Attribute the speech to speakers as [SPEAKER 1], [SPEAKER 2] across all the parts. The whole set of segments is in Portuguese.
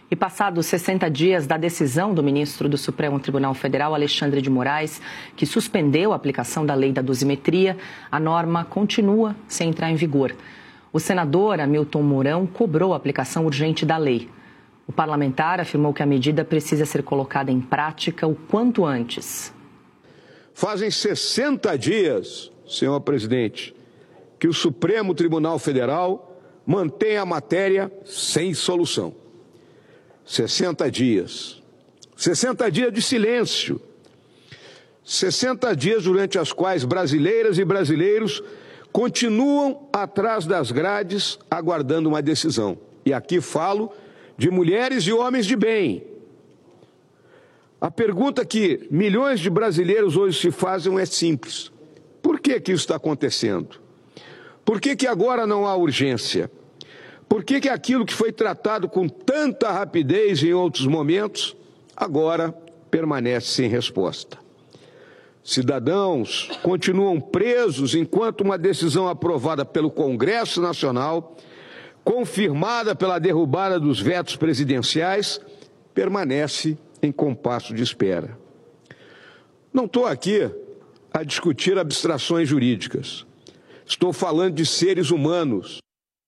[SPEAKER 1] E passados 60 dias da decisão do ministro do Supremo Tribunal Federal, Alexandre de Moraes, que suspendeu a aplicação da lei da dosimetria, a norma continua sem entrar em vigor. O senador Hamilton Mourão cobrou a aplicação urgente da lei. O parlamentar afirmou que a medida precisa ser colocada em prática o quanto antes.
[SPEAKER 2] Fazem 60 dias, senhor presidente, que o Supremo Tribunal Federal mantém a matéria sem solução. 60 dias. 60 dias de silêncio. 60 dias durante as quais brasileiras e brasileiros continuam atrás das grades aguardando uma decisão. E aqui falo de mulheres e homens de bem. A pergunta que milhões de brasileiros hoje se fazem é simples. Por que isso está acontecendo? Por que agora não há urgência? Por que aquilo que foi tratado com tanta rapidez em outros momentos, agora permanece sem resposta? Cidadãos continuam presos enquanto uma decisão aprovada pelo Congresso Nacional, confirmada pela derrubada dos vetos presidenciais, permanece em compasso de espera. Não estou aqui a discutir abstrações jurídicas. Estou falando de seres humanos.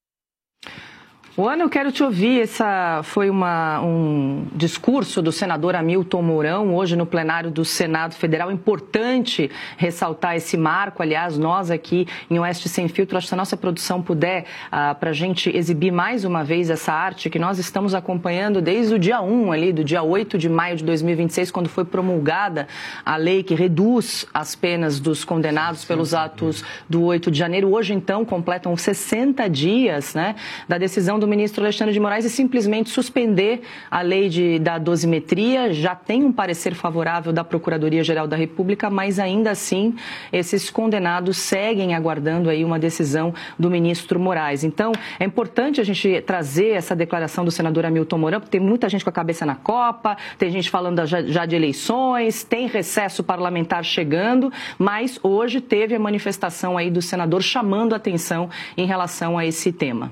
[SPEAKER 1] Ana, eu quero te ouvir. Essa foi um discurso do senador Hamilton Mourão, hoje no plenário do Senado Federal. Importante ressaltar esse marco. Aliás, nós aqui em Oeste Sem Filtro, acho que se a nossa produção puder, para a gente exibir mais uma vez essa arte que nós estamos acompanhando desde o dia 1, ali, do dia 8 de maio de 2026, quando foi promulgada a lei que reduz as penas dos condenados pelos atos do 8 de janeiro. Hoje, então, completam 60 dias, né, da decisão do ministro Alexandre de Moraes e simplesmente suspender a lei da dosimetria. Já tem um parecer favorável da Procuradoria-Geral da República, mas ainda assim esses condenados seguem aguardando aí uma decisão do ministro Moraes. Então, é importante a gente trazer essa declaração do senador Hamilton Mourão, porque tem muita gente com a cabeça na Copa, tem gente falando já de eleições, tem recesso parlamentar chegando, mas hoje teve a manifestação aí do senador chamando a atenção em relação a esse tema.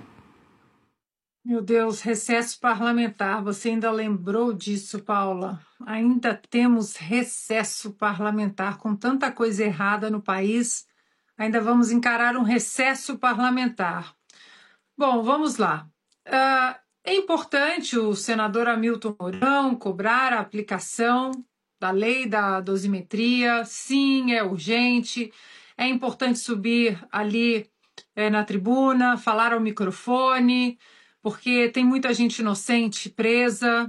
[SPEAKER 3] Meu Deus, recesso parlamentar, você ainda lembrou disso, Paula? Ainda temos recesso parlamentar, com tanta coisa errada no país, ainda vamos encarar um recesso parlamentar. Bom, vamos lá. É importante o senador Hamilton Mourão cobrar a aplicação da lei da dosimetria, sim, é urgente, é importante subir ali na tribuna, falar ao microfone, porque tem muita gente inocente presa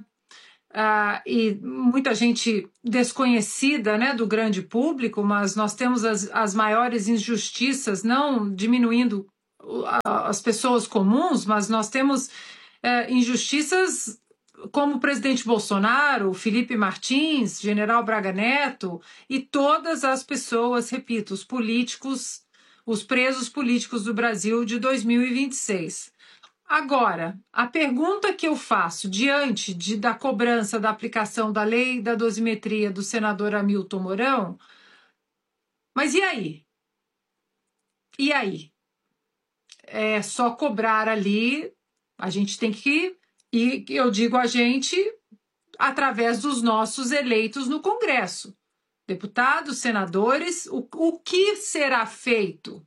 [SPEAKER 3] e muita gente desconhecida, né, do grande público, mas nós temos as maiores injustiças, não diminuindo as pessoas comuns, mas nós temos injustiças como o presidente Bolsonaro, Felipe Martins, general Braga Neto e todas as pessoas, repito, os políticos, os presos políticos do Brasil de 2026. Agora, a pergunta que eu faço diante da cobrança da aplicação da lei da dosimetria do senador Hamilton Mourão, mas e aí? E aí? É só cobrar ali, a gente tem que, e eu digo a gente, através dos nossos eleitos no Congresso. Deputados, senadores, o que será feito?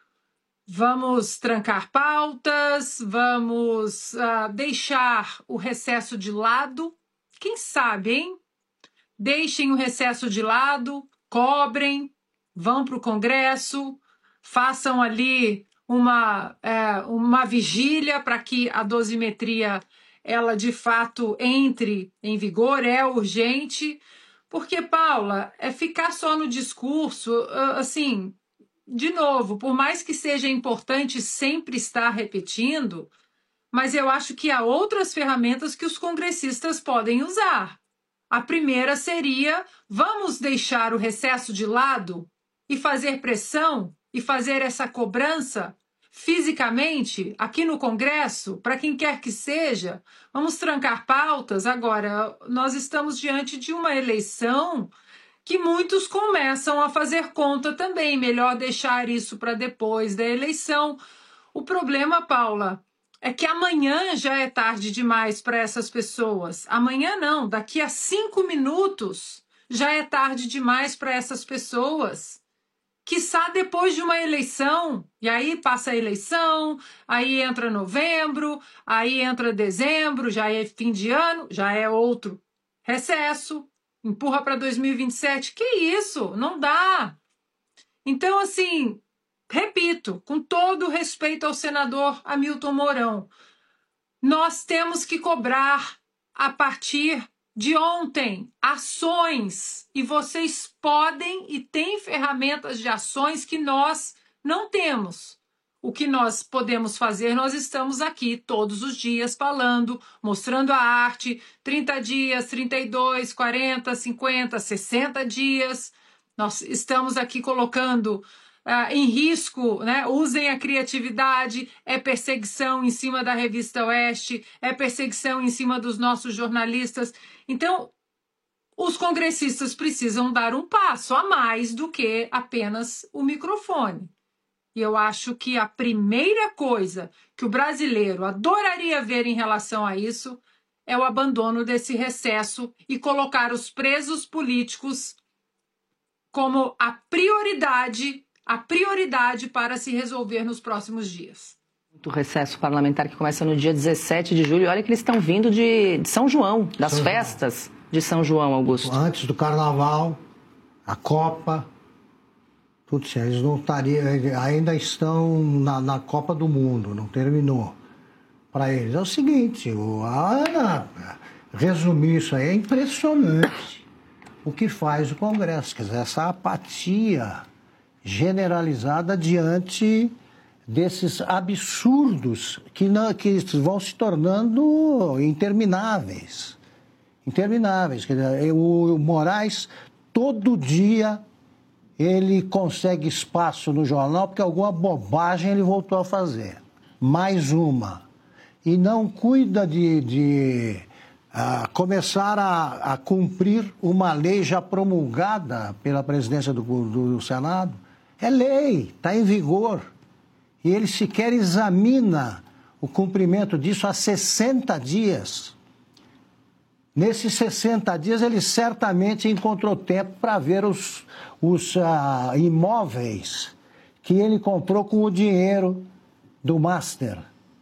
[SPEAKER 3] Vamos trancar pautas, vamos deixar o recesso de lado. Quem sabe, hein? Deixem o recesso de lado, cobrem, vão para o Congresso, façam ali uma vigília para que a dosimetria ela de fato entre em vigor, é urgente. Porque, Paula, ficar só no discurso, assim... De novo, por mais que seja importante sempre estar repetindo, mas eu acho que há outras ferramentas que os congressistas podem usar. A primeira seria, vamos deixar o recesso de lado e fazer pressão e fazer essa cobrança fisicamente aqui no Congresso, para quem quer que seja, vamos trancar pautas. Agora, nós estamos diante de uma eleição que muitos começam a fazer conta também, melhor deixar isso para depois da eleição. O problema, Paula, é que amanhã já é tarde demais para essas pessoas. Amanhã não, daqui a 5 minutos já é tarde demais para essas pessoas. Quiçá depois de uma eleição, e aí passa a eleição, aí entra novembro, aí entra dezembro, já é fim de ano, já é outro recesso, empurra para 2027. Que isso? Não dá. Então, assim, repito, com todo o respeito ao senador Hamilton Mourão, nós temos que cobrar a partir de ontem ações, e vocês podem e têm ferramentas de ações que nós não temos. O que nós podemos fazer, nós estamos aqui todos os dias falando, mostrando a arte, 30 dias, 32, 40, 50, 60 dias. Nós estamos aqui colocando em risco, né? Usem a criatividade, é perseguição em cima da Revista Oeste, é perseguição em cima dos nossos jornalistas. Então, os congressistas precisam dar um passo a mais do que apenas o microfone. E eu acho que a primeira coisa que o brasileiro adoraria ver em relação a isso é o abandono desse recesso e colocar os presos políticos como a prioridade para se resolver nos próximos dias.
[SPEAKER 1] O recesso parlamentar que começa no dia 17 de julho. Olha que eles estão vindo de São João, das festas de São João, Augusto.
[SPEAKER 4] Antes do Carnaval, a Copa, tudo isso. Eles não estariam, ainda estão na Copa do Mundo, não terminou. Para eles é o seguinte, a Ana resumir isso aí é impressionante. O que faz o Congresso, quer dizer, essa apatia generalizada diante desses absurdos que vão se tornando intermináveis. Intermináveis. Quer dizer, o Moraes, todo dia, ele consegue espaço no jornal porque alguma bobagem ele voltou a fazer. Mais uma. E não cuida de começar a cumprir uma lei já promulgada pela presidência do Senado. É lei, está em vigor. E ele sequer examina o cumprimento disso há 60 dias. Nesses 60 dias, ele certamente encontrou tempo para ver os imóveis que ele comprou com o dinheiro do Master.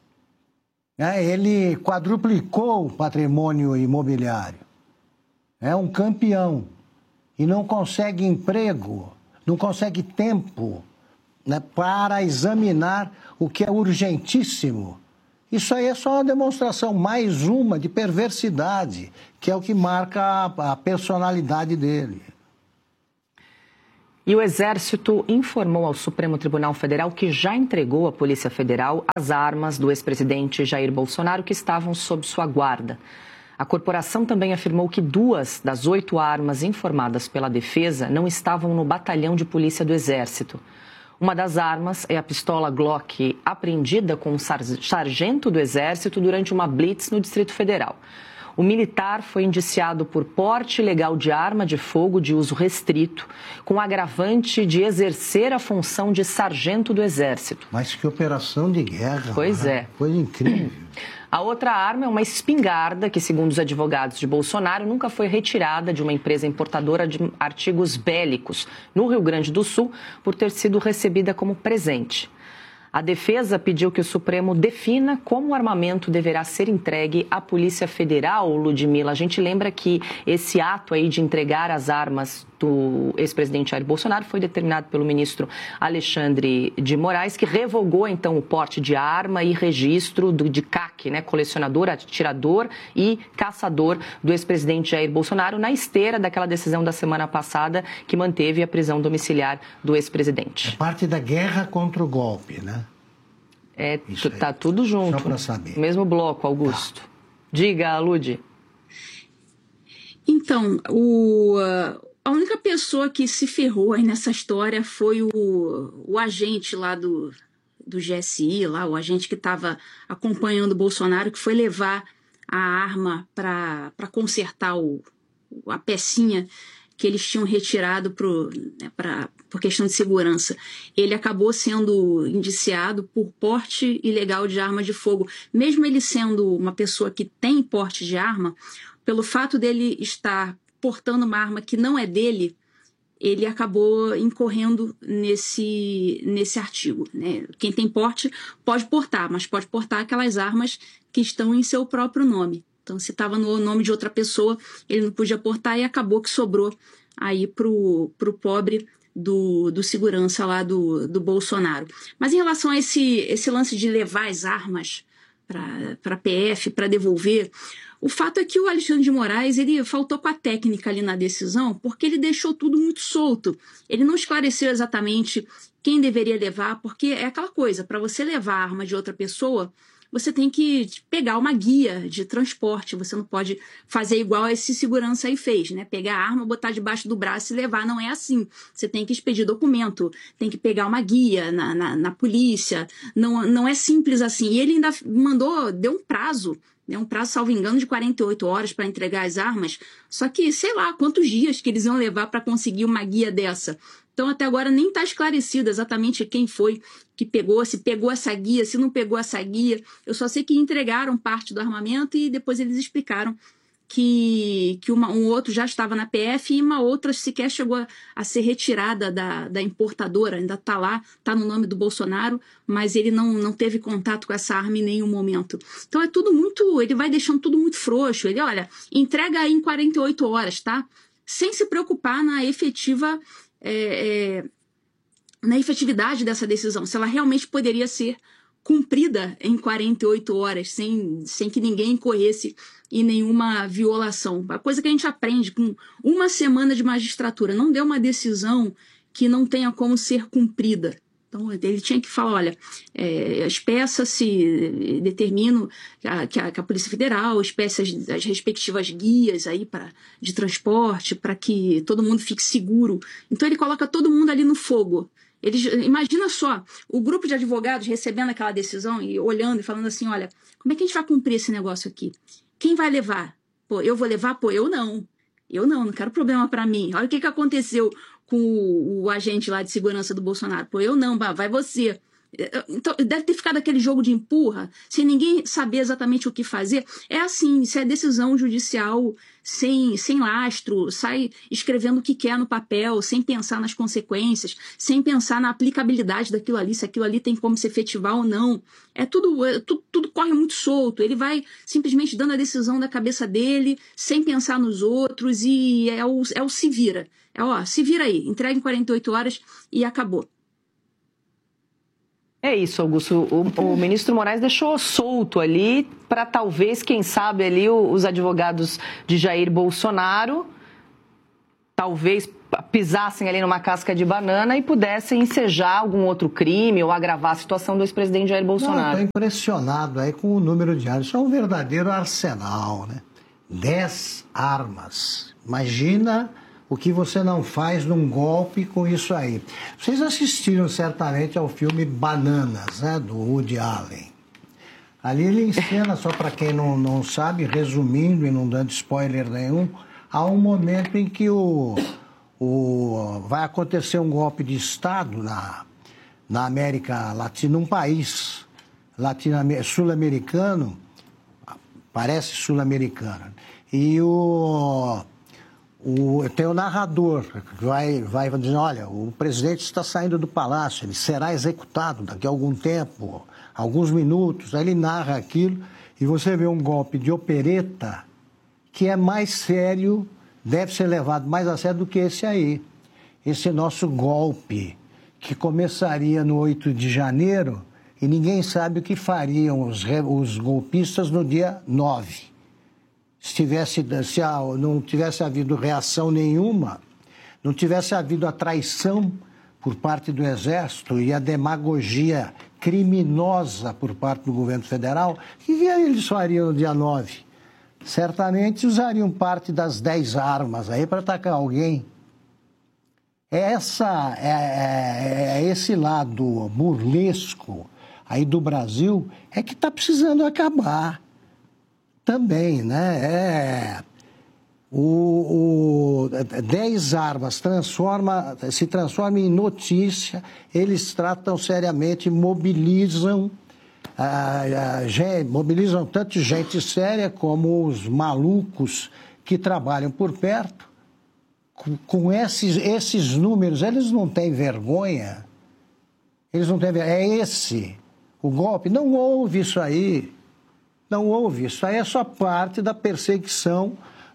[SPEAKER 4] Ele quadruplicou o patrimônio imobiliário. É um campeão. E não consegue emprego, não consegue tempo, né, para examinar o que é urgentíssimo. Isso aí é só uma demonstração, mais uma, de perversidade, que é o que marca a personalidade dele.
[SPEAKER 1] E o Exército informou ao Supremo Tribunal Federal que já entregou à Polícia Federal as armas do ex-presidente Jair Bolsonaro que estavam sob sua guarda. A corporação também afirmou que 2 das 8 armas informadas pela defesa não estavam no batalhão de polícia do Exército. Uma das armas é a pistola Glock, apreendida com um sargento do Exército durante uma blitz no Distrito Federal. O militar foi indiciado por porte ilegal de arma de fogo de uso restrito, com agravante de exercer a função de sargento do Exército.
[SPEAKER 4] Mas que operação de guerra.
[SPEAKER 1] Pois é.
[SPEAKER 4] Coisa incrível.
[SPEAKER 1] A outra arma é uma espingarda que, segundo os advogados de Bolsonaro, nunca foi retirada de uma empresa importadora de artigos bélicos no Rio Grande do Sul por ter sido recebida como presente. A defesa pediu que o Supremo defina como o armamento deverá ser entregue à Polícia Federal, Ludmila. A gente lembra que esse ato aí de entregar as armas do ex-presidente Jair Bolsonaro foi determinado pelo ministro Alexandre de Moraes, que revogou então o porte de arma e registro de CAC, né, colecionador, atirador e caçador do ex-presidente Jair Bolsonaro, na esteira daquela decisão da semana passada que manteve a prisão domiciliar do ex-presidente.
[SPEAKER 4] É parte da guerra contra o golpe, né?
[SPEAKER 1] Tá tudo junto.
[SPEAKER 4] Só para saber.
[SPEAKER 1] Mesmo bloco, Augusto. Tá. Diga, Ludi.
[SPEAKER 5] Então, a única pessoa que se ferrou aí nessa história foi o agente lá do GSI, lá, o agente que estava acompanhando o Bolsonaro, que foi levar a arma para consertar a pecinha que eles tinham retirado por questão de segurança. Ele acabou sendo indiciado por porte ilegal de arma de fogo. Mesmo ele sendo uma pessoa que tem porte de arma, pelo fato dele estar portando uma arma que não é dele, ele acabou incorrendo nesse artigo, né? Quem tem porte pode portar, mas pode portar aquelas armas que estão em seu próprio nome. Então, se estava no nome de outra pessoa, ele não podia portar e acabou que sobrou aí pro pobre do segurança lá do Bolsonaro. Mas em relação a esse lance de levar as armas para a PF, para devolver, o fato é que o Alexandre de Moraes ele faltou com a técnica ali na decisão, porque ele deixou tudo muito solto. Ele não esclareceu exatamente quem deveria levar, porque é aquela coisa, para você levar a arma de outra pessoa, você tem que pegar uma guia de transporte, você não pode fazer igual esse segurança aí fez, né? Pegar a arma, botar debaixo do braço e levar, não é assim. Você tem que expedir documento, tem que pegar uma guia na polícia, não é simples assim. E ele ainda deu um prazo, salvo engano, de 48 horas para entregar as armas, só que sei lá quantos dias que eles iam levar para conseguir uma guia dessa. Então, até agora, nem está esclarecido exatamente quem foi que pegou, se pegou essa guia, se não pegou essa guia. Eu só sei que entregaram parte do armamento e depois eles explicaram que um outro já estava na PF e uma outra sequer chegou a ser retirada da importadora, ainda está lá, está no nome do Bolsonaro, mas ele não teve contato com essa arma em nenhum momento. Então, é tudo muito, ele vai deixando tudo muito frouxo. Ele, olha, entrega aí em 48 horas, tá? Sem se preocupar na efetividade dessa decisão, se ela realmente poderia ser cumprida em 48 horas, sem que ninguém incorresse em nenhuma violação. A coisa que a gente aprende com uma semana de magistratura, não deu uma decisão que não tenha como ser cumprida. Então, ele tinha que falar, olha, as peças se determinam que a Polícia Federal espécie as respectivas guias aí de transporte para que todo mundo fique seguro. Então, ele coloca todo mundo ali no fogo. Imagina só, o grupo de advogados recebendo aquela decisão e olhando e falando assim, olha, como é que a gente vai cumprir esse negócio aqui? Quem vai levar? Pô, eu vou levar? Pô, eu não quero problema para mim. Olha o que aconteceu com o agente lá de segurança do Bolsonaro. Pô, eu não, vai você. Então, deve ter ficado aquele jogo de empurra, sem ninguém saber exatamente o que fazer. É assim, isso é decisão judicial sem lastro, sai escrevendo o que quer no papel, sem pensar nas consequências, sem pensar na aplicabilidade daquilo ali, se aquilo ali tem como se efetivar ou não. Tudo corre muito solto. Ele vai simplesmente dando a decisão da cabeça dele, sem pensar nos outros, e é o se vira. Se vira aí, entrega em 48 horas e acabou.
[SPEAKER 1] É isso, Augusto. O ministro Moraes deixou solto ali para talvez, quem sabe, ali os advogados de Jair Bolsonaro talvez pisassem ali numa casca de banana e pudessem ensejar algum outro crime ou agravar a situação do ex-presidente Jair Bolsonaro.
[SPEAKER 4] Estou impressionado aí com o número de armas. Isso é um verdadeiro arsenal, né? 10 armas. Imagina o que você não faz num golpe com isso aí. Vocês assistiram certamente ao filme Bananas, né, do Woody Allen. Ali ele encena, só para quem não sabe, resumindo e não dando spoiler nenhum, há um momento em que vai acontecer um golpe de Estado na América Latina, num país sul-americano, parece sul-americano, e tem o narrador que vai dizendo, olha, o presidente está saindo do palácio, ele será executado daqui a algum tempo, alguns minutos. Aí ele narra aquilo e você vê um golpe de opereta que é mais sério, deve ser levado mais a sério do que esse aí. Esse nosso golpe, que começaria no 8 de janeiro e ninguém sabe o que fariam os golpistas no dia 9. Se não tivesse havido reação nenhuma, não tivesse havido a traição por parte do Exército e a demagogia criminosa por parte do governo federal, o que eles fariam no dia 9? Certamente usariam parte das 10 armas aí para atacar alguém. Esse lado burlesco aí do Brasil é que está precisando acabar. Também, né? 10 armas se transformam em notícia, eles tratam seriamente, mobilizam tanto gente séria como os malucos que trabalham por perto. Com esses números, eles não têm vergonha. É esse o golpe. Não houve isso aí. Não houve. Isso aí é só parte da perseguição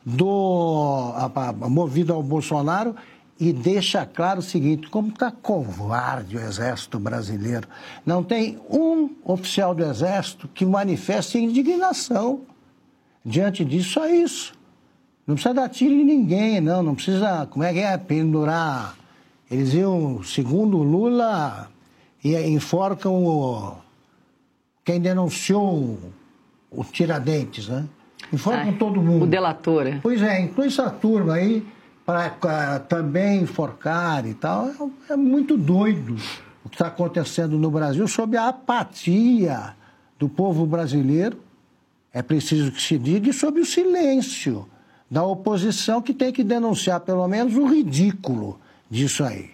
[SPEAKER 4] movida ao Bolsonaro, e deixa claro o seguinte: como está covarde o Exército brasileiro. Não tem um oficial do Exército que manifeste indignação diante disso. Só isso. Não precisa dar tiro em ninguém, não precisa, pendurar. Eles iam, segundo o Lula, e enforcam quem denunciou o Tiradentes, né? Enforcam todo mundo.
[SPEAKER 1] O delator.
[SPEAKER 4] Pois é, inclui essa turma aí para também enforcar e tal. É muito doido o que está acontecendo no Brasil sob a apatia do povo brasileiro. É preciso que se diga, e sob o silêncio da oposição, que tem que denunciar pelo menos o ridículo disso aí.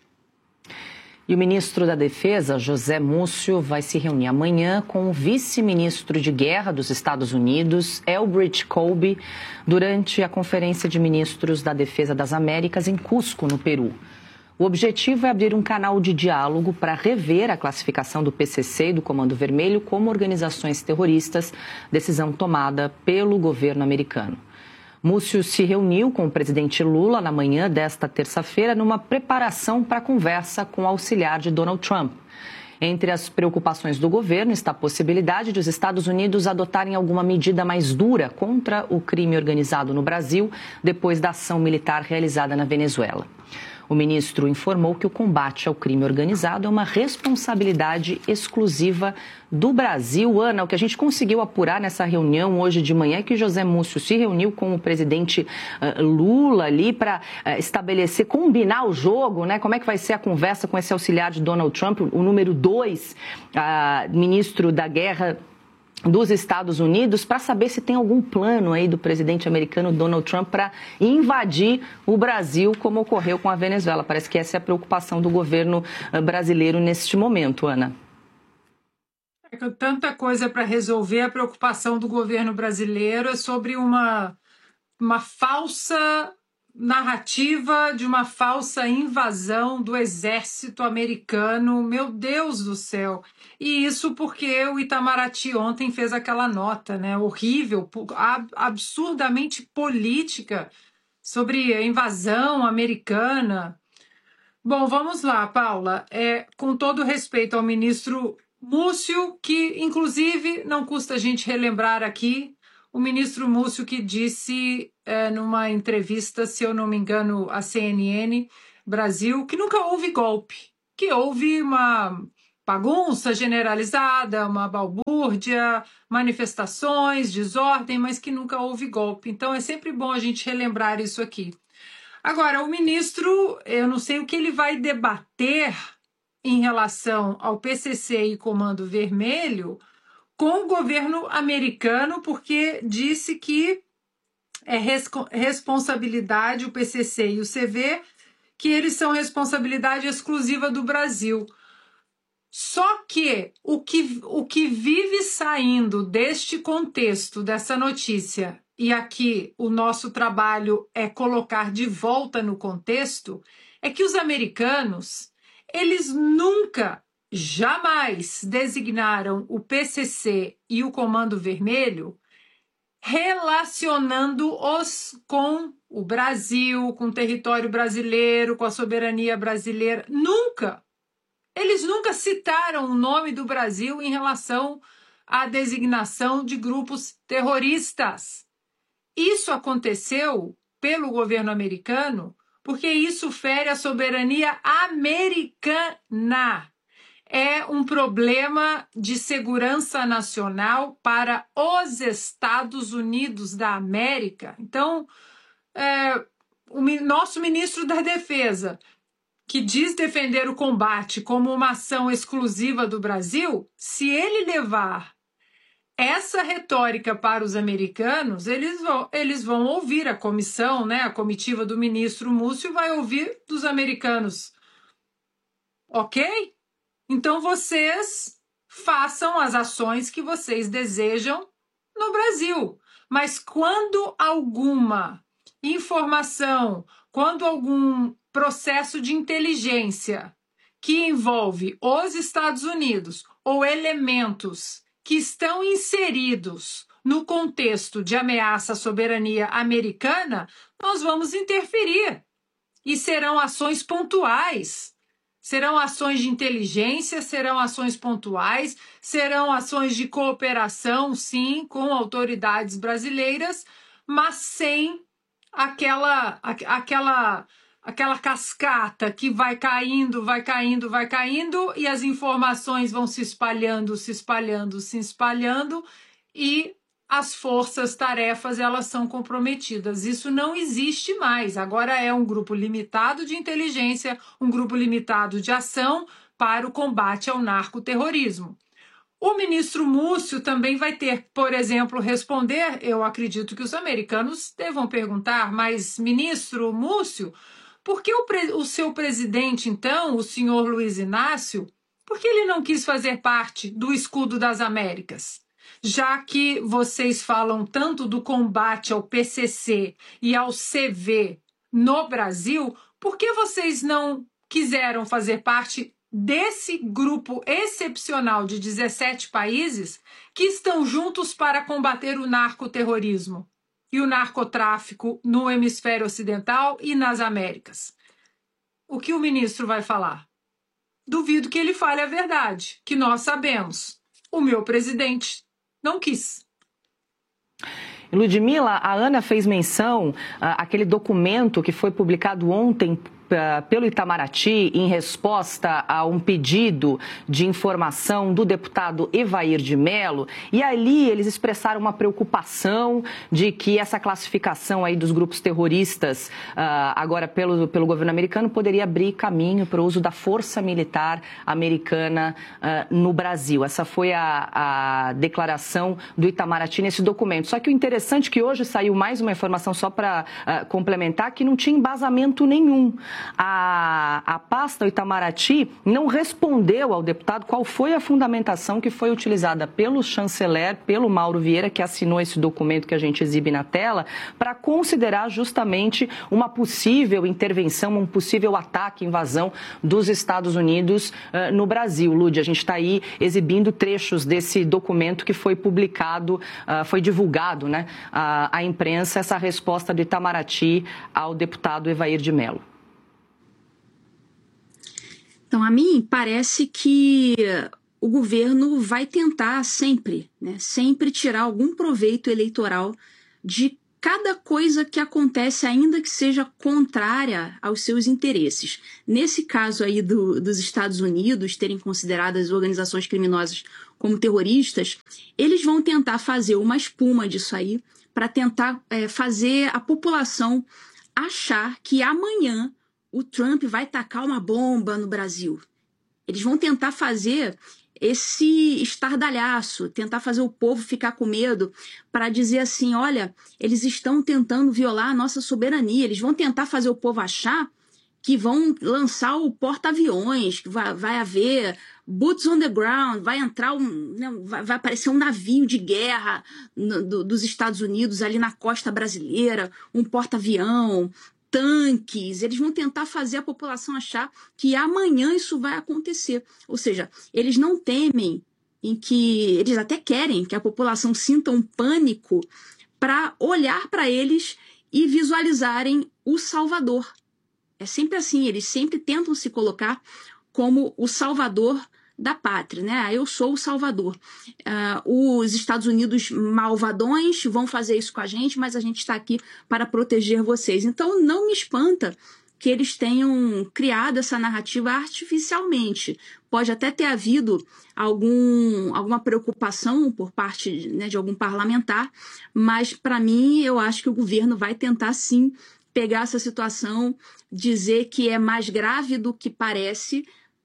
[SPEAKER 1] E o ministro da Defesa, José Múcio, vai se reunir amanhã com o vice-ministro de Guerra dos Estados Unidos, Elbridge Colby, durante a Conferência de Ministros da Defesa das Américas em Cusco, no Peru. O objetivo é abrir um canal de diálogo para rever a classificação do PCC e do Comando Vermelho como organizações terroristas, decisão tomada pelo governo americano. Múcio se reuniu com o presidente Lula na manhã desta terça-feira numa preparação para a conversa com o auxiliar de Donald Trump. Entre as preocupações do governo está a possibilidade de os Estados Unidos adotarem alguma medida mais dura contra o crime organizado no Brasil depois da ação militar realizada na Venezuela. O ministro informou que o combate ao crime organizado é uma responsabilidade exclusiva do Brasil. Ana, o que a gente conseguiu apurar nessa reunião hoje de manhã é que José Múcio se reuniu com o presidente Lula ali para estabelecer, combinar o jogo, né? Como é que vai ser a conversa com esse auxiliar de Donald Trump, o número 2, ministro da Guerra dos Estados Unidos, para saber se tem algum plano aí do presidente americano Donald Trump para invadir o Brasil, como ocorreu com a Venezuela. Parece que essa é a preocupação do governo brasileiro neste momento, Ana.
[SPEAKER 3] Com tanta coisa para resolver, a preocupação do governo brasileiro é sobre uma falsa narrativa de uma falsa invasão do exército americano. Meu Deus do céu! E isso porque o Itamaraty ontem fez aquela nota, né, horrível, absurdamente política, sobre a invasão americana. Bom, vamos lá, Paula. Com todo respeito ao ministro Múcio, que inclusive não custa a gente relembrar aqui, o ministro Múcio que disse numa entrevista, se eu não me engano, à CNN Brasil, que nunca houve golpe, que houve uma bagunça generalizada, uma balbúrdia, manifestações, desordem, mas que nunca houve golpe. Então é sempre bom a gente relembrar isso aqui. Agora, o ministro, eu não sei o que ele vai debater em relação ao PCC e Comando Vermelho com o governo americano, porque disse que é responsabilidade, o PCC e o CV, que eles são responsabilidade exclusiva do Brasil. Só que o que vive saindo deste contexto, dessa notícia, e aqui o nosso trabalho é colocar de volta no contexto, é que os americanos, eles nunca, jamais designaram o PCC e o Comando Vermelho relacionando-os com o Brasil, com o território brasileiro, com a soberania brasileira. Nunca! Eles nunca citaram o nome do Brasil em relação à designação de grupos terroristas. Isso aconteceu pelo governo americano porque isso fere a soberania americana. É um problema de segurança nacional para os Estados Unidos da América. Então, o nosso ministro da Defesa, que diz defender o combate como uma ação exclusiva do Brasil, se ele levar essa retórica para os americanos, eles vão ouvir a comissão, né? A comitiva do ministro Múcio vai ouvir dos americanos. Ok? Então vocês façam as ações que vocês desejam no Brasil. Mas quando alguma informação, quando algum processo de inteligência que envolve os Estados Unidos ou elementos que estão inseridos no contexto de ameaça à soberania americana, nós vamos interferir. E serão ações pontuais. Serão ações de inteligência, serão ações pontuais, serão ações de cooperação, sim, com autoridades brasileiras, mas sem aquela cascata que vai caindo, e as informações vão se espalhando, e as forças-tarefas, elas são comprometidas. Isso não existe mais. Agora é um grupo limitado de inteligência, um grupo limitado de ação para o combate ao narcoterrorismo. O ministro Múcio também vai ter, por exemplo, responder, eu acredito que os americanos devam perguntar, mas ministro Múcio, por que o seu presidente, então, o senhor Luiz Inácio, por que ele não quis fazer parte do Escudo das Américas? Já que vocês falam tanto do combate ao PCC e ao CV no Brasil, por que vocês não quiseram fazer parte desse grupo excepcional de 17 países que estão juntos para combater o narcoterrorismo e o narcotráfico no hemisfério ocidental e nas Américas? O que o ministro vai falar? Duvido que ele fale a verdade, que nós sabemos. O meu presidente não quis.
[SPEAKER 1] Ludmila, a Ana fez menção àquele documento que foi publicado ontem pelo Itamaraty em resposta a um pedido de informação do deputado Evair de Mello, e ali eles expressaram uma preocupação de que essa classificação aí dos grupos terroristas agora pelo governo americano poderia abrir caminho para o uso da força militar americana no Brasil. Essa foi a declaração do Itamaraty nesse documento. Só que o interessante é que hoje saiu mais uma informação só para complementar, que não tinha embasamento nenhum. A pasta, o Itamaraty, não respondeu ao deputado qual foi a fundamentação que foi utilizada pelo chanceler, pelo Mauro Vieira, que assinou esse documento que a gente exibe na tela, para considerar justamente uma possível intervenção, um possível ataque, invasão dos Estados Unidos no Brasil. Lud, a gente está aí exibindo trechos desse documento que foi publicado, foi divulgado, né, à imprensa, essa resposta do Itamaraty ao deputado Evair de Mello.
[SPEAKER 5] Então, a mim parece que o governo vai tentar sempre, sempre tirar algum proveito eleitoral de cada coisa que acontece, ainda que seja contrária aos seus interesses. Nesse caso aí dos Estados Unidos terem considerado as organizações criminosas como terroristas, eles vão tentar fazer uma espuma disso aí para tentar fazer a população achar que amanhã o Trump vai tacar uma bomba no Brasil. Eles vão tentar fazer esse estardalhaço, tentar fazer o povo ficar com medo para dizer assim, olha, eles estão tentando violar a nossa soberania, eles vão tentar fazer o povo achar que vão lançar o porta-aviões, que vai haver boots on the ground, vai entrar vai aparecer um navio de guerra dos Estados Unidos ali na costa brasileira, um porta-avião, tanques, eles vão tentar fazer a população achar que amanhã isso vai acontecer. Ou seja, eles não temem eles até querem que a população sinta um pânico para olhar para eles e visualizarem o Salvador. É sempre assim, eles sempre tentam se colocar como o salvador da pátria, né? Eu sou o salvador. Os Estados Unidos malvadões vão fazer isso com a gente, mas a gente está aqui para proteger vocês. Então não me espanta que eles tenham criado essa narrativa artificialmente. Pode até ter havido alguma preocupação por parte, né, de algum parlamentar, mas para mim eu acho que o governo vai tentar sim pegar essa situação, dizer que é mais grave do que parece,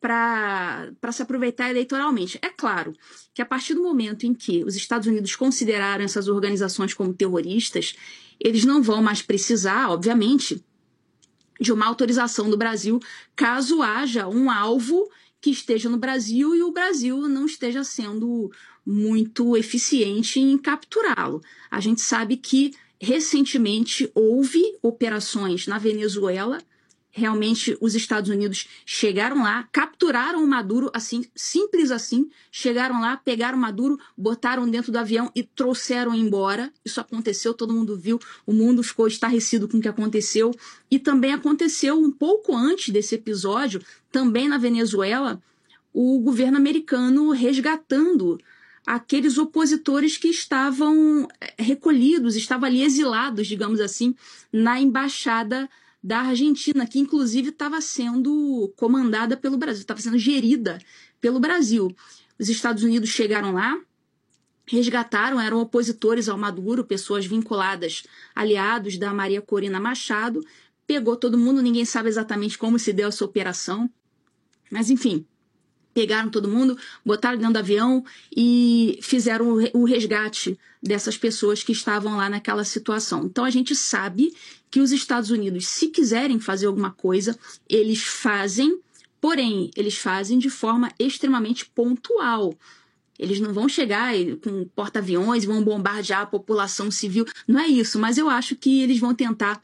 [SPEAKER 5] para se aproveitar eleitoralmente. É claro que a partir do momento em que os Estados Unidos consideraram essas organizações como terroristas, eles não vão mais precisar, obviamente, de uma autorização do Brasil, caso haja um alvo que esteja no Brasil e o Brasil não esteja sendo muito eficiente em capturá-lo. A gente sabe que, recentemente, houve operações na Venezuela. Realmente, os Estados Unidos chegaram lá, capturaram o Maduro, assim, simples assim, chegaram lá, pegaram o Maduro, botaram dentro do avião e trouxeram embora. Isso aconteceu, todo mundo viu, o mundo ficou estarrecido com o que aconteceu. E também aconteceu um pouco antes desse episódio, também na Venezuela, o governo americano resgatando aqueles opositores que estavam recolhidos, estavam ali exilados, digamos assim, na embaixada da Argentina, que inclusive estava sendo comandada pelo Brasil, estava sendo gerida pelo Brasil. Os Estados Unidos chegaram lá, resgataram, eram opositores ao Maduro, pessoas vinculadas, aliados da Maria Corina Machado, pegou todo mundo, ninguém sabe exatamente como se deu essa operação, mas enfim, pegaram todo mundo, botaram dentro do avião e fizeram o resgate dessas pessoas que estavam lá naquela situação. Então a gente sabe que os Estados Unidos, se quiserem fazer alguma coisa, eles fazem, porém, eles fazem de forma extremamente pontual. Eles não vão chegar com porta-aviões e vão bombardear a população civil. Não é isso, mas eu acho que eles vão tentar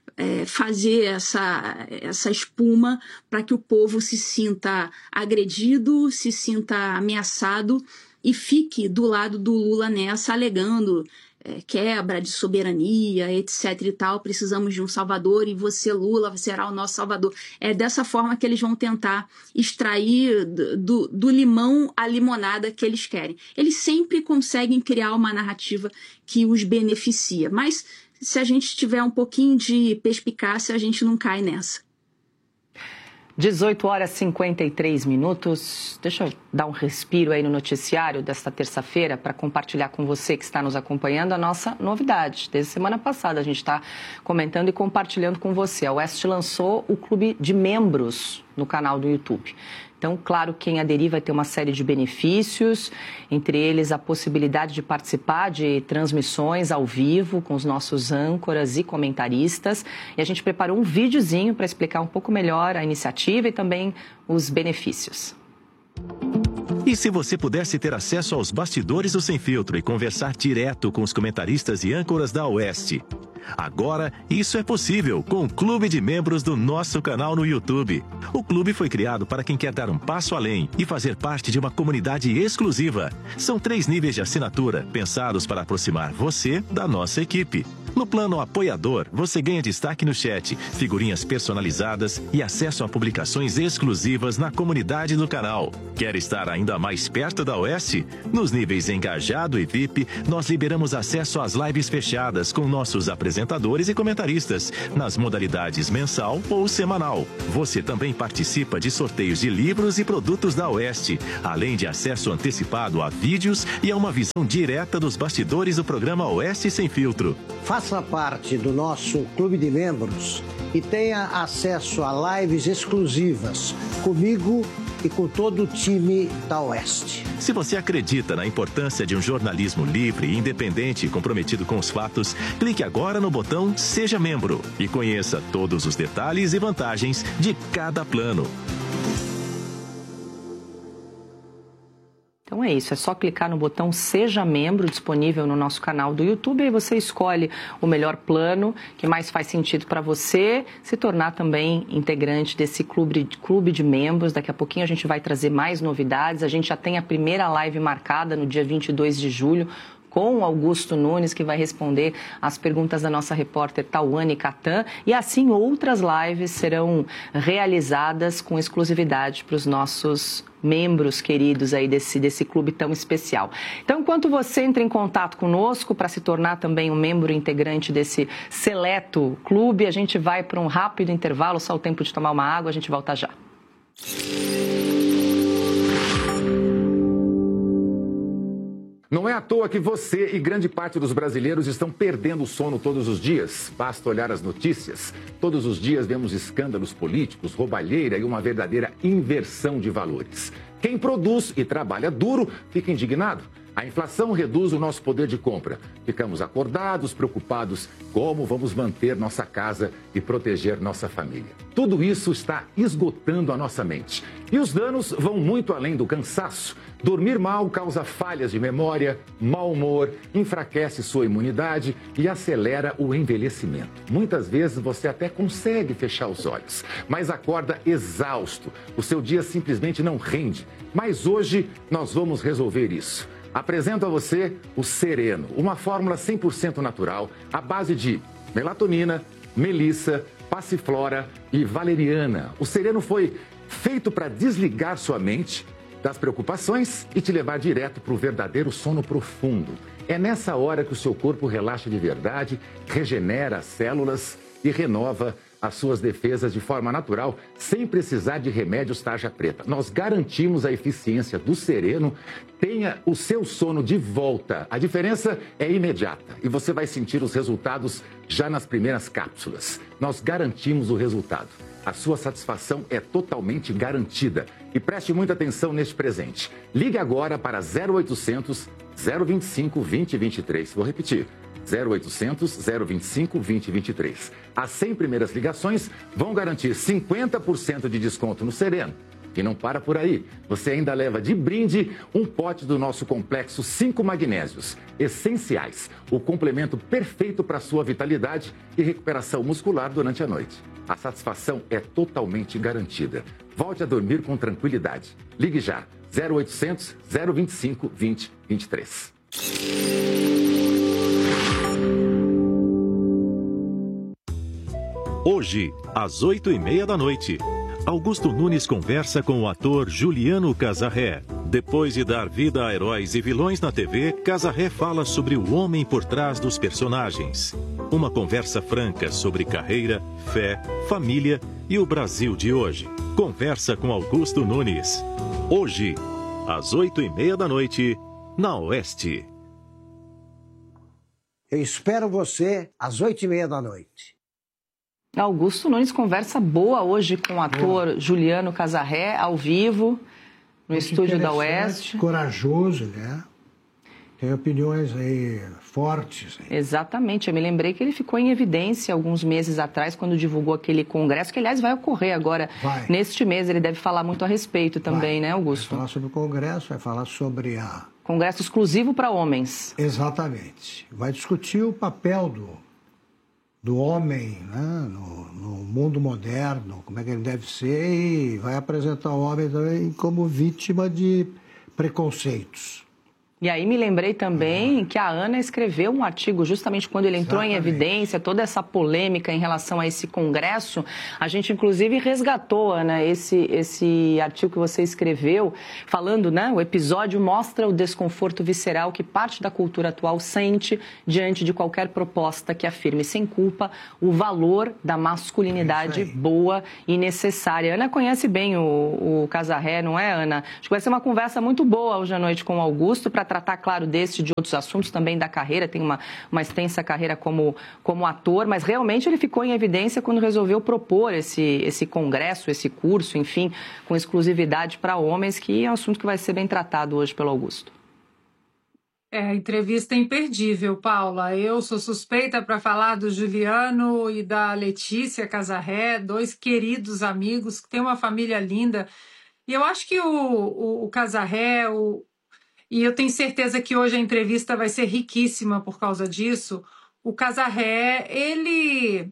[SPEAKER 5] fazer essa espuma para que o povo se sinta agredido, se sinta ameaçado e fique do lado do Lula nessa, alegando quebra de soberania, etc. e tal. Precisamos de um salvador e você, Lula, será o nosso salvador. É dessa forma que eles vão tentar extrair do limão a limonada que eles querem. Eles sempre conseguem criar uma narrativa que os beneficia, mas se a gente tiver um pouquinho de perspicácia, a gente não cai nessa.
[SPEAKER 1] 18 horas e 53 minutos. Deixa eu dar um respiro aí no noticiário desta terça-feira para compartilhar com você que está nos acompanhando a nossa novidade. Desde semana passada a gente está comentando e compartilhando com você. A Oeste lançou o clube de membros no canal do YouTube. Então, claro, quem aderir vai ter uma série de benefícios, entre eles a possibilidade de participar de transmissões ao vivo com os nossos âncoras e comentaristas. E a gente preparou um videozinho para explicar um pouco melhor a iniciativa e também os benefícios.
[SPEAKER 6] E se você pudesse ter acesso aos bastidores do Sem Filtro e conversar direto com os comentaristas e âncoras da Oeste? Agora, isso é possível com o Clube de Membros do nosso canal no YouTube. O clube foi criado para quem quer dar um passo além e fazer parte de uma comunidade exclusiva. São 3 níveis de assinatura, pensados para aproximar você da nossa equipe. No plano apoiador, você ganha destaque no chat, figurinhas personalizadas e acesso a publicações exclusivas na comunidade do canal. Quer estar ainda mais perto da Oeste? Nos níveis Engajado e VIP, nós liberamos acesso às lives fechadas com nossos apresentadores e comentaristas, nas modalidades mensal ou semanal. Você também participa de sorteios de livros e produtos da Oeste, além de acesso antecipado a vídeos e a uma visão direta dos bastidores do programa Oeste Sem Filtro.
[SPEAKER 4] Faça parte do nosso clube de membros e tenha acesso a lives exclusivas comigo e com todo o time da Oeste.
[SPEAKER 6] Se você acredita na importância de um jornalismo livre, independente e comprometido com os fatos, clique agora no botão Seja Membro e conheça todos os detalhes e vantagens de cada plano.
[SPEAKER 1] Então é isso, é só clicar no botão Seja Membro, disponível no nosso canal do YouTube, e você escolhe o melhor plano que mais faz sentido para você se tornar também integrante desse clube de membros. Daqui a pouquinho a gente vai trazer mais novidades, a gente já tem a primeira live marcada no dia 22 de julho, com o Augusto Nunes, que vai responder as perguntas da nossa repórter Tawane Catan, e assim outras lives serão realizadas com exclusividade para os nossos membros queridos aí desse clube tão especial. Então, enquanto você entra em contato conosco para se tornar também um membro integrante desse seleto clube, a gente vai para um rápido intervalo, só o tempo de tomar uma água, a gente volta já.
[SPEAKER 7] Não é à toa que você e grande parte dos brasileiros estão perdendo o sono todos os dias. Basta olhar as notícias. Todos os dias vemos escândalos políticos, roubalheira e uma verdadeira inversão de valores. Quem produz e trabalha duro fica indignado. A inflação reduz o nosso poder de compra. Ficamos acordados, preocupados como vamos manter nossa casa e proteger nossa família. Tudo isso está esgotando a nossa mente. E os danos vão muito além do cansaço. Dormir mal causa falhas de memória, mau humor, enfraquece sua imunidade e acelera o envelhecimento. Muitas vezes você até consegue fechar os olhos, mas acorda exausto. O seu dia simplesmente não rende. Mas hoje nós vamos resolver isso. Apresento a você o Sereno, uma fórmula 100% natural, à base de melatonina, melissa, passiflora e valeriana. O Sereno foi feito para desligar sua mente das preocupações e te levar direto para o verdadeiro sono profundo. É nessa hora que o seu corpo relaxa de verdade, regenera as células e renova as suas defesas de forma natural, sem precisar de remédios tarja preta. Nós garantimos a eficiência do Sereno. Tenha o seu sono de volta. A diferença é imediata e você vai sentir os resultados já nas primeiras cápsulas. Nós garantimos o resultado. A sua satisfação é totalmente garantida. E preste muita atenção neste presente. Ligue agora para 0800 025 2023. Vou repetir. 0800 025 2023. As 100 primeiras ligações vão garantir 50% de desconto no Sereno. E não para por aí. Você ainda leva de brinde um pote do nosso complexo 5 magnésios essenciais. O complemento perfeito para a sua vitalidade e recuperação muscular durante a noite. A satisfação é totalmente garantida. Volte a dormir com tranquilidade. Ligue já. 0800 025 2023.
[SPEAKER 6] Hoje, às 8h30 da noite, Augusto Nunes conversa com o ator Juliano Casarré. Depois de dar vida a heróis e vilões na TV, Casarré fala sobre o homem por trás dos personagens. Uma conversa franca sobre carreira, fé, família e o Brasil de hoje. Conversa com Augusto Nunes. Hoje, às 8h30 da noite, na Oeste.
[SPEAKER 4] Eu espero você às 8h30 da noite.
[SPEAKER 1] Augusto Nunes, conversa boa hoje com o ator Juliano Casarré, ao vivo, no estúdio da Oeste.
[SPEAKER 4] Corajoso, né? Tem opiniões aí fortes. Hein?
[SPEAKER 1] Exatamente, eu me lembrei que ele ficou em evidência alguns meses atrás, quando divulgou aquele congresso, que aliás vai ocorrer agora, neste mês. Ele deve falar muito a respeito também, né, Augusto?
[SPEAKER 4] Vai falar sobre o congresso, vai falar sobre
[SPEAKER 1] Congresso exclusivo para homens.
[SPEAKER 4] Exatamente. Vai discutir o papel do homem, né, no mundo moderno, como é que ele deve ser, e vai apresentar o homem também como vítima de preconceitos.
[SPEAKER 1] E aí me lembrei também que a Ana escreveu um artigo justamente quando ele entrou em evidência, toda essa polêmica em relação a esse congresso. A gente, inclusive, resgatou, Ana, esse artigo que você escreveu, falando, né, o episódio mostra o desconforto visceral que parte da cultura atual sente diante de qualquer proposta que afirme sem culpa o valor da masculinidade boa e necessária. A Ana conhece bem o Casarré, não é, Ana? Acho que vai ser uma conversa muito boa hoje à noite com o Augusto, para tratar, claro, desse e de outros assuntos, também da carreira. Tem uma extensa carreira como ator, mas realmente ele ficou em evidência quando resolveu propor esse congresso, esse curso, enfim, com exclusividade para homens, que é um assunto que vai ser bem tratado hoje pelo Augusto.
[SPEAKER 3] A entrevista é imperdível, Paula. Eu sou suspeita para falar do Juliano e da Letícia Casarré, dois queridos amigos que têm uma família linda. E eu acho que o Casarré, e eu tenho certeza que hoje a entrevista vai ser riquíssima por causa disso. O Casarré, ele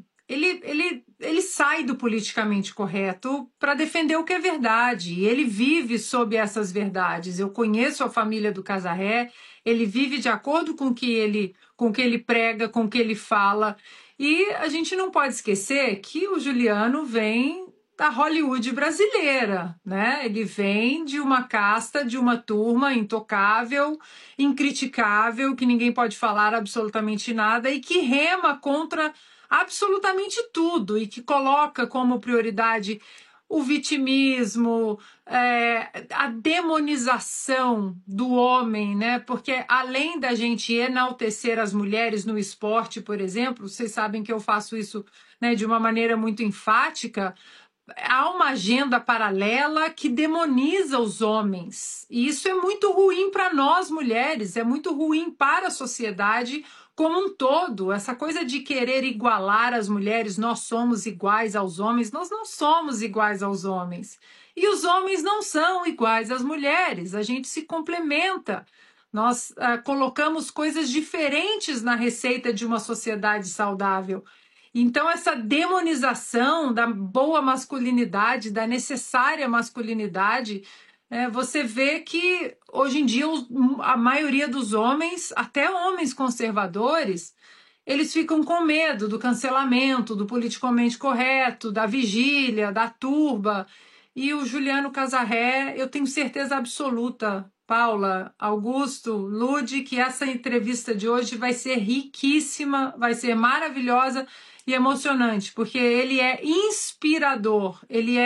[SPEAKER 3] sai do politicamente correto para defender o que é verdade. E ele vive sob essas verdades. Eu conheço a família do Casarré, ele vive de acordo com o que ele prega, com o que ele fala. E a gente não pode esquecer que o Juliano vem da Hollywood brasileira, né? Ele vem de uma casta, de uma turma intocável, incriticável, que ninguém pode falar absolutamente nada e que rema contra absolutamente tudo e que coloca como prioridade o vitimismo, a demonização do homem, né? Porque além da gente enaltecer as mulheres no esporte, por exemplo, vocês sabem que eu faço isso, né, de uma maneira muito enfática, há uma agenda paralela que demoniza os homens. E isso é muito ruim para nós mulheres, é muito ruim para a sociedade como um todo. Essa coisa de querer igualar as mulheres, nós somos iguais aos homens, nós não somos iguais aos homens. E os homens não são iguais às mulheres, a gente se complementa. Nós colocamos coisas diferentes na receita de uma sociedade saudável. Então, essa demonização da boa masculinidade, da necessária masculinidade, você vê que, hoje em dia, a maioria dos homens, até homens conservadores, eles ficam com medo do cancelamento, do politicamente correto, da vigília, da turba. E o Juliano Casarré, eu tenho certeza absoluta, Paula, Augusto, Lude, que essa entrevista de hoje vai ser riquíssima, vai ser maravilhosa e emocionante, porque ele é inspirador,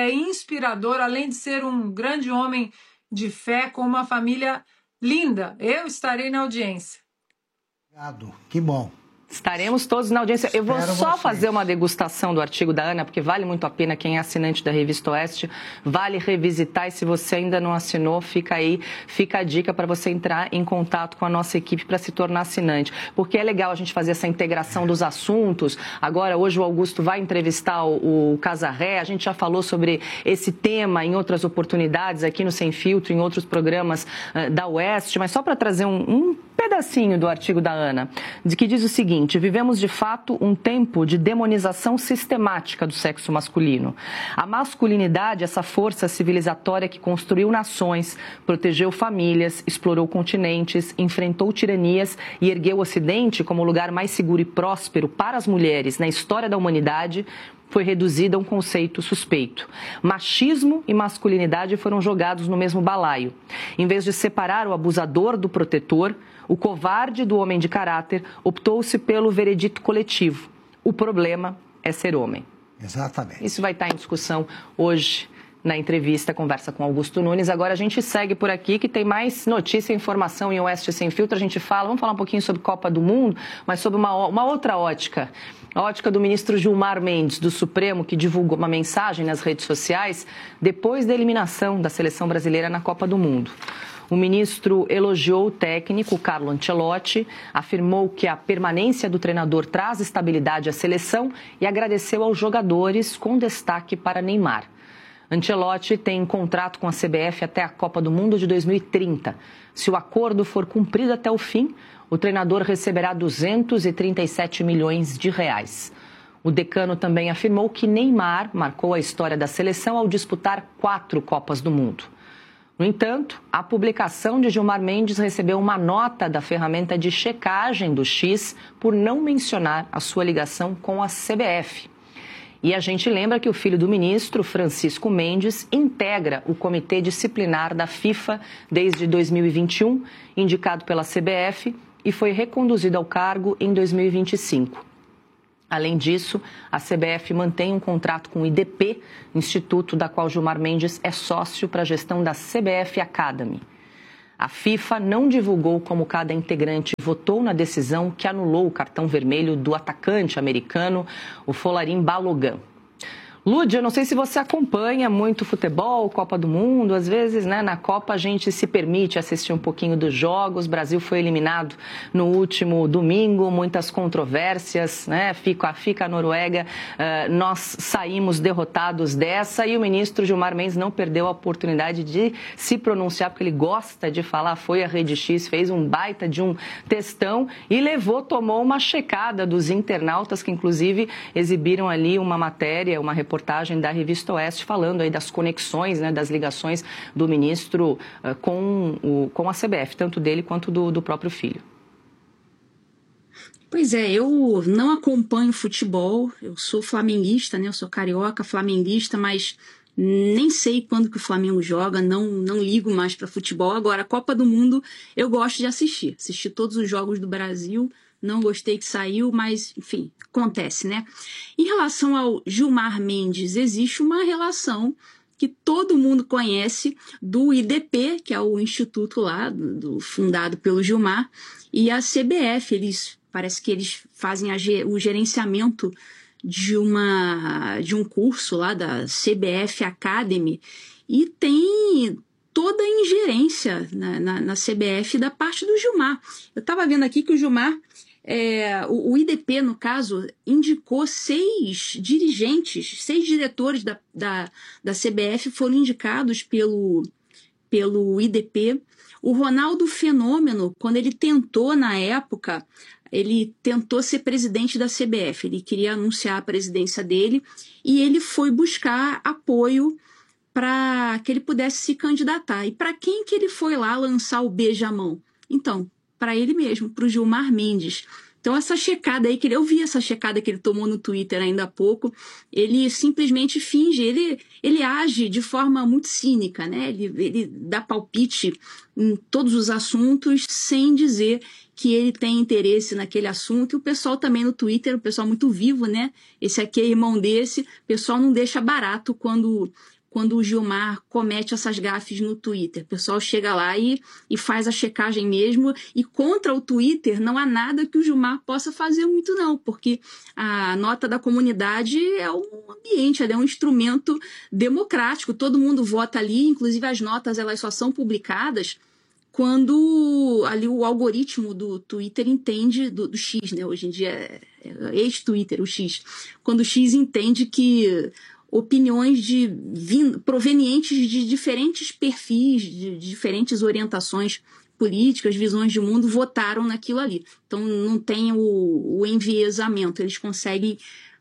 [SPEAKER 3] além de ser um grande homem de fé com uma família linda. Eu estarei na audiência.
[SPEAKER 4] Obrigado, que bom.
[SPEAKER 1] Estaremos todos na audiência. Eu vou só fazer uma degustação do artigo da Ana, porque vale muito a pena. Quem é assinante da Revista Oeste, vale revisitar. E se você ainda não assinou, fica a dica para você entrar em contato com a nossa equipe para se tornar assinante. Porque é legal a gente fazer essa integração dos assuntos. Agora, hoje o Augusto vai entrevistar o Casarré. A gente já falou sobre esse tema em outras oportunidades, aqui no Sem Filtro, em outros programas da Oeste. Mas só para trazer um pedacinho do artigo da Ana, que diz o seguinte: vivemos de fato um tempo de demonização sistemática do sexo masculino. A masculinidade, essa força civilizatória que construiu nações, protegeu famílias, explorou continentes, enfrentou tiranias e ergueu o Ocidente como o lugar mais seguro e próspero para as mulheres na história da humanidade, foi reduzida a um conceito suspeito. Machismo e masculinidade foram jogados no mesmo balaio. Em vez de separar o abusador do protetor, o covarde do homem de caráter, optou-se pelo veredito coletivo. O problema é ser homem.
[SPEAKER 4] Exatamente.
[SPEAKER 1] Isso vai estar em discussão hoje na entrevista, conversa com Augusto Nunes. Agora a gente segue por aqui, que tem mais notícia e informação em Oeste Sem Filtro. A gente vamos falar um pouquinho sobre Copa do Mundo, mas sobre uma outra ótica. A ótica do ministro Gilmar Mendes, do Supremo, que divulgou uma mensagem nas redes sociais depois da eliminação da seleção brasileira na Copa do Mundo. O ministro elogiou o técnico Carlo Ancelotti, afirmou que a permanência do treinador traz estabilidade à seleção e agradeceu aos jogadores, com destaque para Neymar. Ancelotti tem contrato com a CBF até a Copa do Mundo de 2030. Se o acordo for cumprido até o fim, o treinador receberá 237 milhões de reais. O decano também afirmou que Neymar marcou a história da seleção ao disputar 4 Copas do Mundo. No entanto, a publicação de Gilmar Mendes recebeu uma nota da ferramenta de checagem do X por não mencionar a sua ligação com a CBF. E a gente lembra que o filho do ministro, Francisco Mendes, integra o Comitê Disciplinar da FIFA desde 2021, indicado pela CBF, e foi reconduzido ao cargo em 2025. Além disso, a CBF mantém um contrato com o IDP, instituto da qual Gilmar Mendes é sócio para a gestão da CBF Academy. A FIFA não divulgou como cada integrante votou na decisão que anulou o cartão vermelho do atacante americano, o Folarin Balogun. Lúdia, eu não sei se você acompanha muito futebol, Copa do Mundo. Às vezes, né, na Copa a gente se permite assistir um pouquinho dos jogos. O Brasil foi eliminado no último domingo, muitas controvérsias, né? Fica a Noruega, nós saímos derrotados dessa e o ministro Gilmar Mendes não perdeu a oportunidade de se pronunciar, porque ele gosta de falar, foi à Rede X, fez um baita de um textão e tomou uma checada dos internautas que inclusive exibiram ali uma matéria, uma reportagem da Revista Oeste falando aí das conexões, né, das ligações do ministro com a CBF, tanto dele quanto do próprio filho.
[SPEAKER 5] Pois é, eu não acompanho futebol, eu sou flamenguista, né, eu sou carioca, flamenguista, mas nem sei quando que o Flamengo joga, não ligo mais para futebol. Agora, a Copa do Mundo eu gosto de assistir todos os jogos do Brasil, não gostei que saiu, mas, enfim, acontece, né? Em relação ao Gilmar Mendes, existe uma relação que todo mundo conhece do IDP, que é o instituto lá, fundado pelo Gilmar, e a CBF. Parece que eles fazem o gerenciamento de um curso lá da CBF Academy, e tem toda a ingerência na CBF da parte do Gilmar. Eu estava vendo aqui que o Gilmar, o IDP, no caso, indicou 6 dirigentes, 6 diretores da CBF foram indicados pelo IDP. O Ronaldo Fenômeno, quando ele tentou, na época, ele tentou ser presidente da CBF, ele queria anunciar a presidência dele, e ele foi buscar apoio para que ele pudesse se candidatar. E para quem que ele foi lá lançar o beijamão? Então, para ele mesmo, para o Gilmar Mendes. Então, essa checada aí, eu vi essa checada que ele tomou no Twitter ainda há pouco, ele simplesmente finge, ele age de forma muito cínica, né? Ele dá palpite em todos os assuntos sem dizer que ele tem interesse naquele assunto. E o pessoal também no Twitter, o pessoal muito vivo, né? Esse aqui é irmão desse, o pessoal não deixa barato quando o Gilmar comete essas gafes no Twitter. O pessoal chega lá e faz a checagem mesmo, e contra o Twitter não há nada que o Gilmar possa fazer muito não, porque a nota da comunidade é um ambiente, é um instrumento democrático, todo mundo vota ali, inclusive as notas elas só são publicadas quando ali o algoritmo do Twitter entende, do X, né? Hoje em dia é ex-Twitter, o X. Quando o X entende que opiniões provenientes de diferentes perfis, de diferentes orientações políticas, visões de mundo, votaram naquilo ali. Então não tem o enviesamento, eles conseguem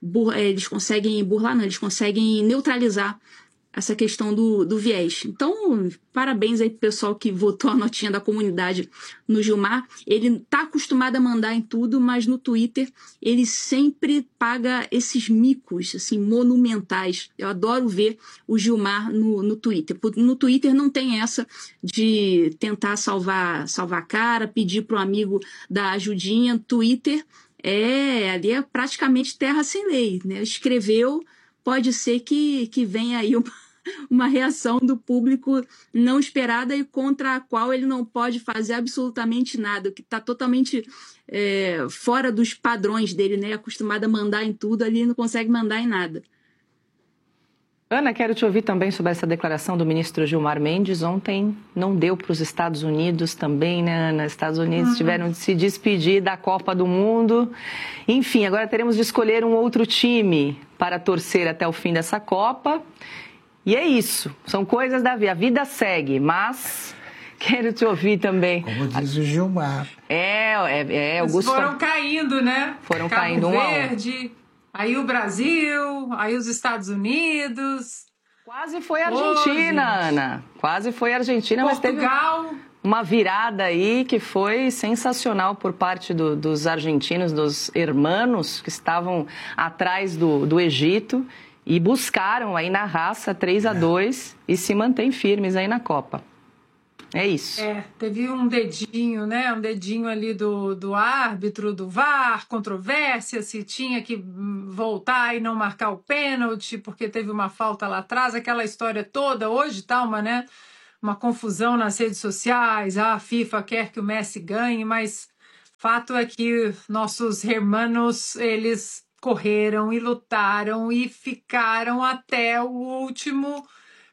[SPEAKER 5] neutralizar essa questão do viés. Então, parabéns aí pro pessoal que votou a notinha da comunidade no Gilmar. Ele tá acostumado a mandar em tudo, mas no Twitter ele sempre paga esses micos, assim, monumentais. Eu adoro ver o Gilmar no Twitter. No Twitter não tem essa de tentar salvar a cara, pedir pro amigo dar ajudinha. Twitter ali é praticamente terra sem lei, né? Escreveu, pode ser que venha aí uma reação do público não esperada e contra a qual ele não pode fazer absolutamente nada, que está totalmente fora dos padrões dele, né? Acostumado a mandar em tudo, ali não consegue mandar em nada.
[SPEAKER 1] Ana, quero te ouvir também sobre essa declaração do ministro Gilmar Mendes. Ontem não deu para os Estados Unidos também, né, Ana? Os Estados Unidos tiveram de se despedir da Copa do Mundo. Enfim, agora teremos de escolher um outro time para torcer até o fim dessa Copa. E é isso, são coisas da vida. A vida segue, mas quero te ouvir também.
[SPEAKER 4] Como diz o Gilmar.
[SPEAKER 1] Augusto.
[SPEAKER 3] Foram caindo, né?
[SPEAKER 1] Foram
[SPEAKER 3] Cabo
[SPEAKER 1] caindo um
[SPEAKER 3] Verde,
[SPEAKER 1] a um.
[SPEAKER 3] Aí o Brasil, aí os Estados Unidos.
[SPEAKER 1] Quase foi a Argentina, Ana. Quase foi a Argentina,
[SPEAKER 3] Portugal.
[SPEAKER 1] Mas teve uma virada aí que foi sensacional por parte dos argentinos, dos hermanos que estavam atrás do Egito e buscaram aí na raça 3-2 e se mantêm firmes aí na Copa. É isso.
[SPEAKER 3] Teve um dedinho, né? Um dedinho ali do árbitro, do VAR, controvérsia, se tinha que voltar e não marcar o pênalti, porque teve uma falta lá atrás, aquela história toda. Hoje tá uma confusão nas redes sociais, a FIFA quer que o Messi ganhe, mas fato é que nossos hermanos, eles correram e lutaram e ficaram até o último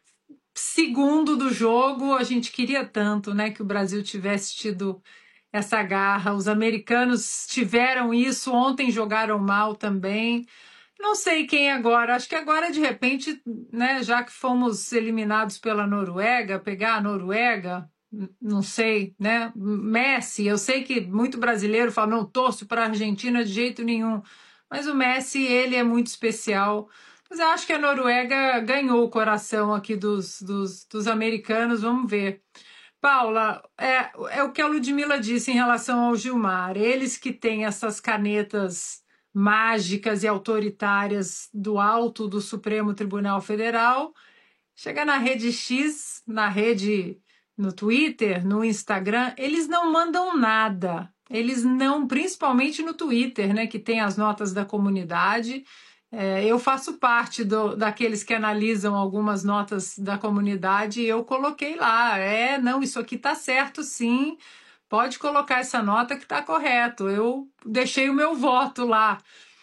[SPEAKER 3] segundo do jogo. A gente queria tanto, né, que o Brasil tivesse tido essa garra. Os americanos tiveram isso, ontem jogaram mal também. Não sei quem agora, acho que agora de repente, né, já que fomos eliminados pela Noruega, pegar a Noruega, não sei, né, Messi, eu sei que muito brasileiro fala, não torço para a Argentina de jeito nenhum, mas o Messi, ele é muito especial. Mas eu acho que a Noruega ganhou o coração aqui dos americanos, vamos ver. Paula, é o que a Ludmila disse em relação ao Gilmar. Eles que têm essas canetas mágicas e autoritárias do alto do Supremo Tribunal Federal, chega na rede X, no Twitter, no Instagram, eles não mandam nada. Eles não, principalmente no Twitter, né, que tem as notas da comunidade. Eu faço parte daqueles que analisam algumas notas da comunidade e eu coloquei lá, não, isso aqui está certo sim, pode colocar essa nota que está correto. Eu deixei o meu voto lá.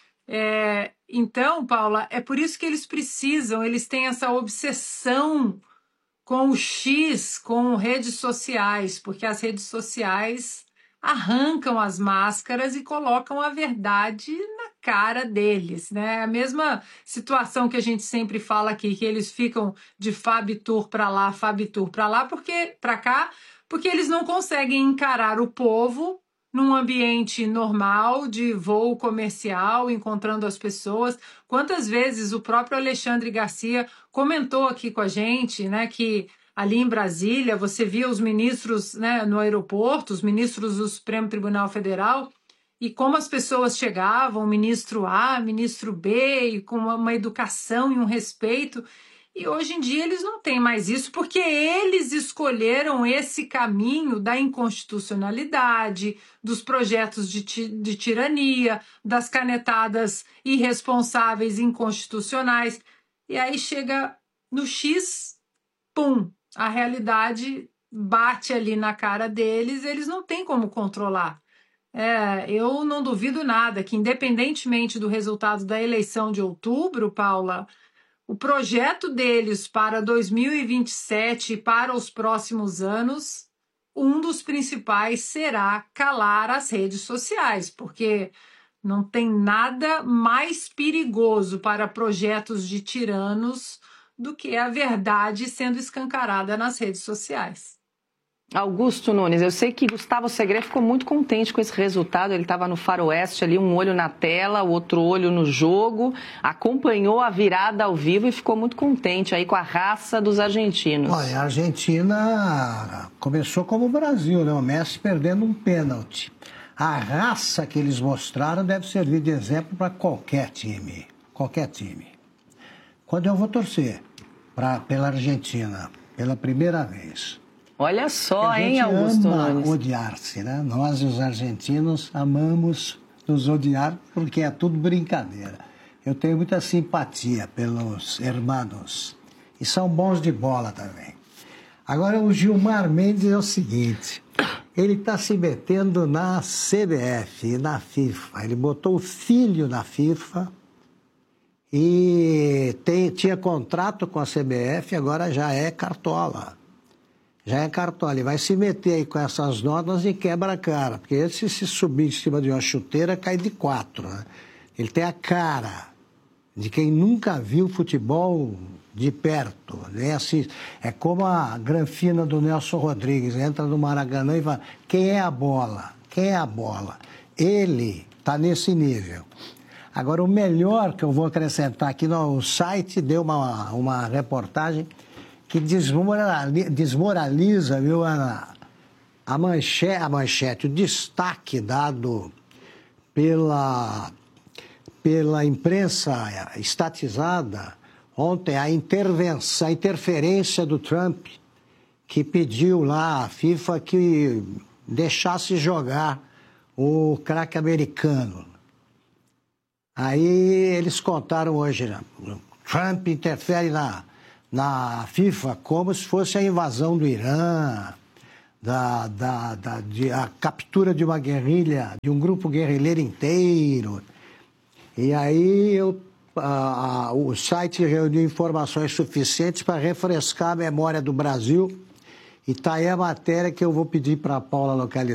[SPEAKER 3] Então, Paula, é por isso que eles têm essa obsessão com o X, com redes sociais, porque as redes sociais arrancam as máscaras e colocam a verdade na cara deles, né? A mesma situação que a gente sempre fala aqui, que eles ficam de Fabitur para lá, Fabitur para lá, para cá, porque eles não conseguem encarar o povo num ambiente normal, de voo comercial, encontrando as pessoas. Quantas vezes o próprio Alexandre Garcia comentou aqui com a gente, né, que ali em Brasília você via os ministros, né, no aeroporto, os ministros do Supremo Tribunal Federal, e como as pessoas chegavam, ministro A, ministro B, e com uma educação e um respeito. E hoje em dia eles não têm mais isso, porque eles escolheram esse caminho da inconstitucionalidade, dos projetos de tirania, das canetadas irresponsáveis, inconstitucionais. E aí chega no X, pum, a realidade bate ali na cara deles, eles não têm como controlar. Eu não duvido nada que, independentemente do resultado da eleição de outubro, Paula, o projeto deles para 2027 e para os próximos anos, um dos principais será calar as redes sociais, porque não tem nada mais perigoso para projetos de tiranos do que a verdade sendo escancarada nas redes sociais.
[SPEAKER 1] Augusto Nunes, eu sei que Gustavo Segré ficou muito contente com esse resultado, ele estava no faroeste ali, um olho na tela, o outro olho no jogo, acompanhou a virada ao vivo e ficou muito contente aí com a raça dos argentinos.
[SPEAKER 4] Olha, a Argentina começou como o Brasil, né? O Messi perdendo um pênalti. A raça que eles mostraram deve servir de exemplo para qualquer time, Quando eu vou torcer pela Argentina, pela primeira vez...
[SPEAKER 1] Olha só, hein, Augusto Nunes?
[SPEAKER 4] A gente ama odiar-se, né? Nós, os argentinos, amamos nos odiar porque é tudo brincadeira. Eu tenho muita simpatia pelos hermanos e são bons de bola também. Agora, o Gilmar Mendes é o seguinte, ele está se metendo na CBF e na FIFA. Ele botou o filho na FIFA e tinha contrato com a CBF, agora já é cartola. Ele vai se meter aí com essas notas e quebra a cara, porque esse se subir em cima de uma chuteira cai de 4, né? Ele tem a cara de quem nunca viu futebol de perto, né? Assim, é como a granfina do Nelson Rodrigues, entra no Maracanã e fala, quem é a bola? Ele está nesse nível. Agora, o melhor que eu vou acrescentar aqui no site, deu uma reportagem que desmoraliza, viu, Ana? A manchete, o destaque dado pela imprensa estatizada ontem, a interferência do Trump, que pediu lá à FIFA que deixasse jogar o craque americano. Aí eles contaram hoje, né? Trump interfere na FIFA como se fosse a invasão do Irã, a captura de uma guerrilha, de um grupo guerrilheiro inteiro. E aí o site reuniu informações suficientes para refrescar a memória do Brasil. E está aí a matéria que eu vou pedir para a Paula localizar.